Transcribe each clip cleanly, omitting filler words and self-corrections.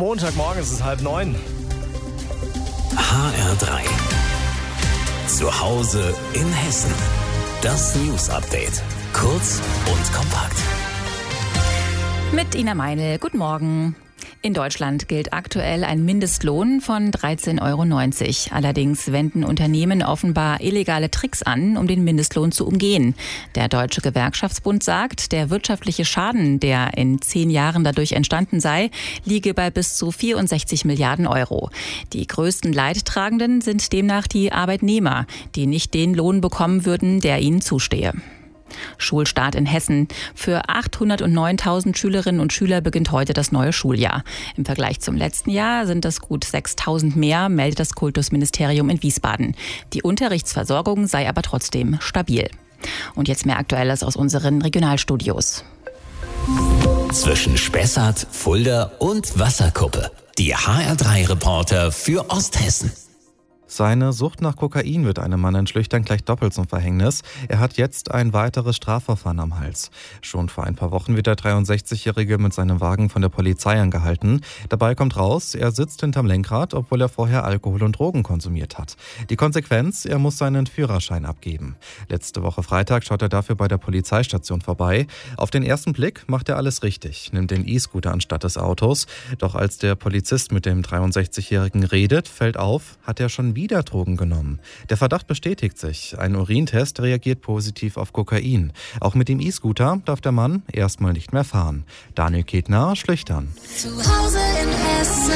Montagmorgen, es ist 8:30. HR3. Zu Hause in Hessen. Das News-Update. Kurz und kompakt. Mit Ina Meinl. Guten Morgen. In Deutschland gilt aktuell ein Mindestlohn von 13,90 €. Allerdings wenden Unternehmen offenbar illegale Tricks an, um den Mindestlohn zu umgehen. Der Deutsche Gewerkschaftsbund sagt, der wirtschaftliche Schaden, der in 10 Jahren dadurch entstanden sei, liege bei bis zu 64 Milliarden €. Die größten Leidtragenden sind demnach die Arbeitnehmer, die nicht den Lohn bekommen würden, der ihnen zustehe. Schulstart in Hessen. Für 809.000 Schülerinnen und Schüler beginnt heute das neue Schuljahr. Im Vergleich zum letzten Jahr sind das gut 6.000 mehr, meldet das Kultusministerium in Wiesbaden. Die Unterrichtsversorgung sei aber trotzdem stabil. Und jetzt mehr Aktuelles aus unseren Regionalstudios. Zwischen Spessart, Fulda und Wasserkuppe. Die HR3-Reporter für Osthessen. Seine Sucht nach Kokain wird einem Mann in Schlüchtern gleich doppelt zum Verhängnis. Er hat jetzt ein weiteres Strafverfahren am Hals. Schon vor ein paar Wochen wird der 63-Jährige mit seinem Wagen von der Polizei angehalten. Dabei kommt raus, er sitzt hinterm Lenkrad, obwohl er vorher Alkohol und Drogen konsumiert hat. Die Konsequenz, er muss seinen Führerschein abgeben. Letzte Woche Freitag schaut er dafür bei der Polizeistation vorbei. Auf den ersten Blick macht er alles richtig, nimmt den E-Scooter anstatt des Autos. Doch als der Polizist mit dem 63-Jährigen redet, fällt auf, hat er schon wieder Drogen genommen. Der Verdacht bestätigt sich. Ein Urintest reagiert positiv auf Kokain. Auch mit dem E-Scooter darf der Mann erstmal nicht mehr fahren. Daniel Ketner, Schlüchtern. Zu Hause in Hessen.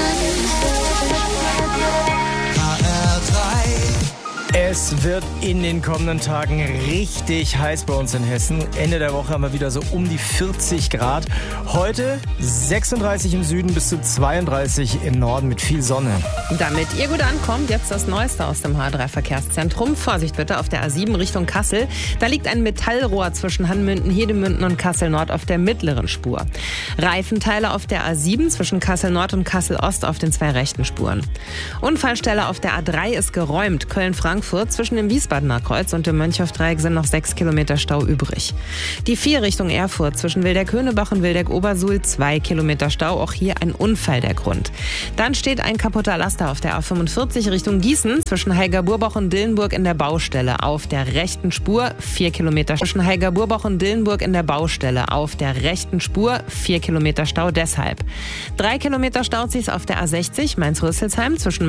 HR3. Es wird in den kommenden Tagen richtig heiß bei uns in Hessen. Ende der Woche haben wir wieder so um die 40 Grad. Heute 36 im Süden bis zu 32 im Norden mit viel Sonne. Damit ihr gut ankommt, jetzt das Neueste aus dem H3-Verkehrszentrum. Vorsicht bitte auf der A7 Richtung Kassel. Da liegt ein Metallrohr zwischen Hanmünden, Hedemünden und Kassel Nord auf der mittleren Spur. Reifenteile auf der A7 zwischen Kassel Nord und Kassel Ost auf den 2 rechten Spuren. Unfallstelle auf der A3 ist geräumt. Köln-Frankfurt zwischen dem Wiesbadener Kreuz und dem Mönchhoff-Dreieck sind noch 6 Kilometer Stau übrig. Die 4 Richtung Erfurt zwischen Wildeck-Höhnebach und Wildeck-Obersuhl 2 Kilometer Stau. Auch hier ein Unfall der Grund. Dann steht ein kaputter Laster auf der A45 Richtung Gießen zwischen Heiger-Burbach und Dillenburg in der Baustelle. Auf der rechten Spur 4 Kilometer zwischen Heiger-Burbach und Dillenburg in der Baustelle. Auf der rechten Spur 4 Kilometer Stau deshalb. 3 Kilometer staut sich auf der A60 Mainz-Rüsselsheim zwischen